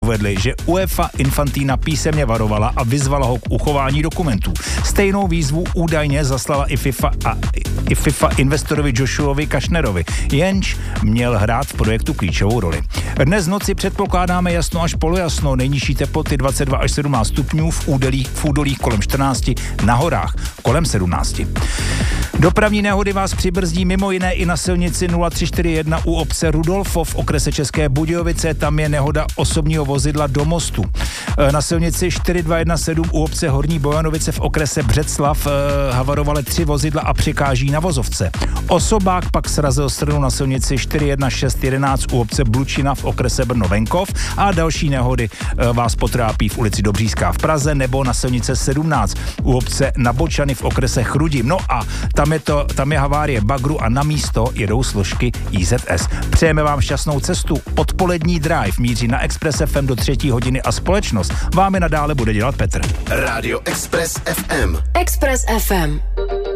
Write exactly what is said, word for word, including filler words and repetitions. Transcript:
uvedli, že UEFA Infantina písemně varovala a vyzvala ho k uchování dokumentů. Stejnou výzvu údajně zaslala i FIFA a i FIFA investorovi Joshuovi Kašnerovi, jenž měl hrát v projektu klíčovou roli. Dnes noci předpokládáme jasno až polojasno, nejnižší teploty dvacet dva až sedmnáct stupňů, v údolích, v údolích kolem čtrnáct, na horách kolem sedmnáct. Dopravní nehody vás přibrzdí mimo jiné i na silnici nula tři čtyři jedna u obce Rudolfov v okrese České Budějovice, tam je nehoda osobního vozidla do mostu. Na silnici čtyři dva jedna sedm u obce Horní Bojanovice v okrese Břeclav havarovaly tři vozidla a překáží na vozovce. Osobák pak srazil stranu na silnici čtyři jedna šest jedenáct u obce Blučina v okrese Brno-Venkov a další nehody vás potrápí v ulici Dobřížská v Praze nebo na silnice sedmnáct u obce Nabočany v okrese Chrudim. No a tam je, to, tam je havárie bagru a na místo jedou složky I Z S. Přejeme vám šťastnou cestu. Odpolední drive míří na Express F M do třetí hodiny a společnost vám je nadále bude dělat Petr. Rádio Express F M. Express F M.